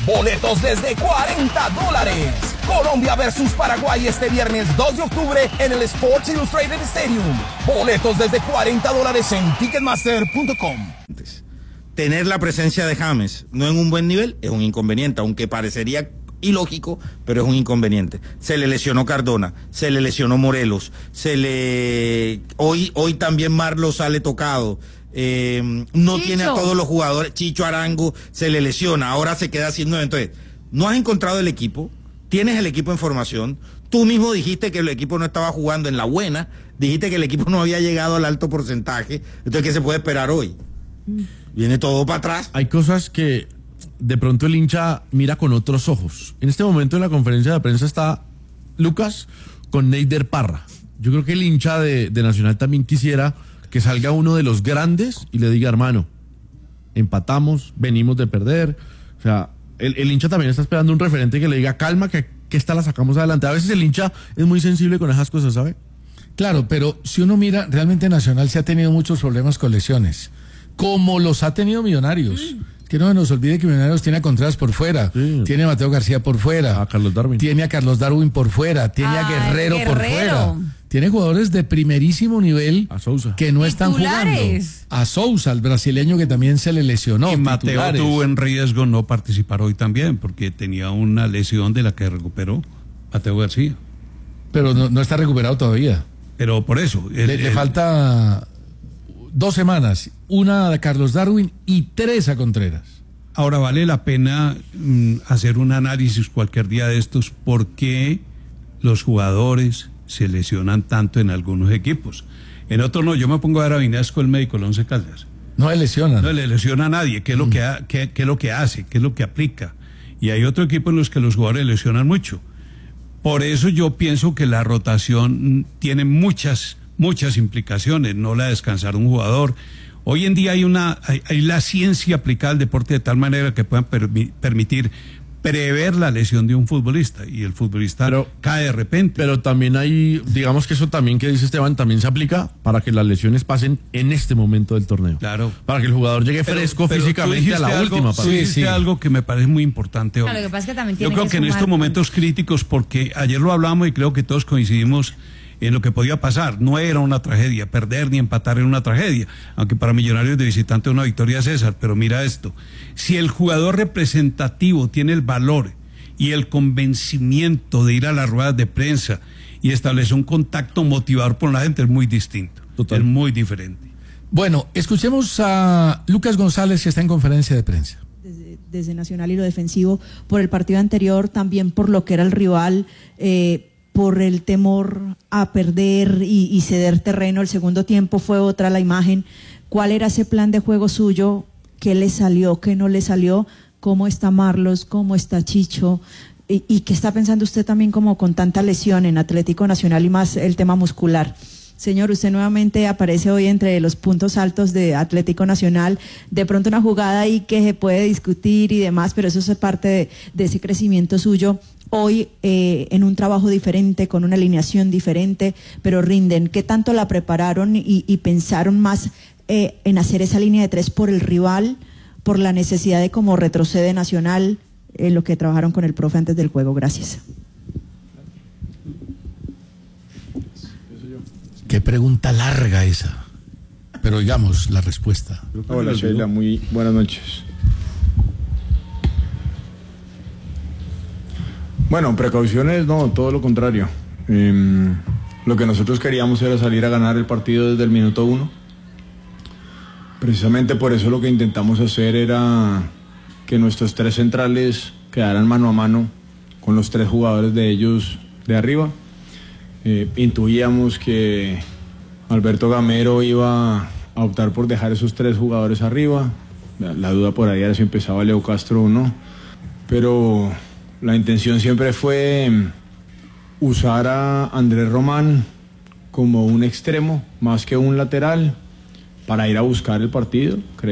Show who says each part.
Speaker 1: Boletos desde $40. Colombia versus Paraguay este viernes 2 de octubre en el Sports Illustrated Stadium. Boletos desde $40 en Ticketmaster.com.
Speaker 2: Tener la presencia de James no en un buen nivel es un inconveniente, aunque parecería ilógico, pero es un inconveniente. Se le lesionó Cardona, se le lesionó Morelos, hoy también Marlos sale tocado. No
Speaker 3: Chicho.
Speaker 2: tiene a todos los jugadores. Chicho Arango se le lesiona, ahora se queda sin 9. Entonces, no has encontrado el equipo, tienes el equipo en formación, tú mismo dijiste que el equipo no estaba jugando en la buena, dijiste que el equipo no había llegado al alto porcentaje, entonces ¿qué se puede esperar hoy? Viene todo para atrás.
Speaker 4: Hay cosas que de pronto el hincha mira con otros ojos. En este momento en la conferencia de prensa está Lucas con Neider Parra. Yo creo que el hincha de Nacional también quisiera que salga uno de los grandes y le diga, hermano, empatamos, venimos de perder. O sea, el hincha también está esperando un referente que le diga, calma, que esta la sacamos adelante. A veces el hincha es muy sensible con esas cosas, ¿sabe?
Speaker 5: Claro, pero si uno mira, realmente Nacional se ha tenido muchos problemas con lesiones, como los ha tenido Millonarios. Que no se nos olvide que Millonarios tiene a Contreras por fuera, tiene a Mateo García por fuera,
Speaker 4: A Carlos Darwin.
Speaker 5: tiene a Carlos Darwin por fuera, tiene a Guerrero por fuera. Tiene jugadores de primerísimo nivel
Speaker 4: A Sousa.
Speaker 5: que no están jugando.
Speaker 3: Titulares.
Speaker 5: A Sousa, el brasileño que también se le lesionó.
Speaker 6: Y Mateo
Speaker 5: titulares.
Speaker 6: tuvo en riesgo no participar hoy también, porque tenía una lesión de la que recuperó Mateo García.
Speaker 5: Pero no está recuperado todavía.
Speaker 6: Pero por eso...
Speaker 5: Le falta 2 semanas, una a Carlos Darwin y 3 a Contreras.
Speaker 6: Ahora vale la pena hacer un análisis cualquier día de estos, por qué los jugadores se lesionan tanto en algunos equipos. En otros no, yo me pongo a ver a Vinasco, el médico, el Once Caldas.
Speaker 5: No le lesionan.
Speaker 6: No le lesiona a nadie, ¿qué es lo que qué es lo que hace? ¿Qué es lo que aplica? Y hay otro equipo en los que los jugadores lesionan mucho. Por eso yo pienso que la rotación tiene muchas implicaciones, no la de descansar un jugador. Hoy en día hay la ciencia aplicada al deporte de tal manera que puedan permitir prever la lesión de un futbolista, y el futbolista cae de repente.
Speaker 4: Pero también hay, digamos que eso también que dice Esteban, también se aplica para que las lesiones pasen en este momento del torneo.
Speaker 6: Claro.
Speaker 4: Para que el jugador llegue fresco
Speaker 6: pero
Speaker 4: físicamente a la última
Speaker 6: parte. Tú dijiste algo que me parece muy importante hoy.
Speaker 3: Claro, lo que pasa es que también
Speaker 6: Yo
Speaker 3: tiene
Speaker 6: creo que en
Speaker 3: sumar
Speaker 6: estos momentos críticos, porque ayer lo hablamos y creo que todos coincidimos en lo que podía pasar. No era una tragedia, perder ni empatar era una tragedia, aunque para Millonarios de visitante una victoria, César. Pero mira esto, si el jugador representativo tiene el valor y el convencimiento de ir a las ruedas de prensa y establecer un contacto motivador con la gente, es muy distinto.
Speaker 4: Total.
Speaker 6: Es muy diferente.
Speaker 5: Bueno, escuchemos a Lucas González, que está en conferencia de prensa.
Speaker 7: Desde Nacional y lo defensivo, por el partido anterior, también por lo que era el rival, por el temor a perder y ceder terreno. El segundo tiempo fue otra la imagen. ¿Cuál era ese plan de juego suyo? ¿Qué le salió? ¿Qué no le salió? ¿Cómo está Marlos? ¿Cómo está Chicho? ¿Y qué está pensando usted también como con tanta lesión en Atlético Nacional y más el tema muscular? Señor, usted nuevamente aparece hoy entre los puntos altos de Atlético Nacional. De pronto una jugada ahí que se puede discutir y demás, pero eso es parte de ese crecimiento suyo. Hoy en un trabajo diferente, con una alineación diferente, pero rinden. ¿Qué tanto la prepararon y pensaron más en hacer esa línea de 3 por el rival, por la necesidad de cómo retrocede Nacional, en lo que trabajaron con el profe antes del juego? Gracias.
Speaker 5: Qué pregunta larga esa, pero digamos la respuesta.
Speaker 8: Hola Sheila, muy buenas noches. Bueno, precauciones no, todo lo contrario. Lo que nosotros queríamos era salir a ganar el partido desde el minuto 1. Precisamente por eso lo que intentamos hacer era que nuestros 3 centrales quedaran mano a mano con los 3 jugadores de ellos de arriba. Intuíamos que Alberto Gamero iba a optar por dejar esos 3 jugadores arriba. La duda por ahí era si empezaba Leo Castro o no. Pero la intención siempre fue usar a Andrés Román como un extremo más que un lateral para ir a buscar el partido.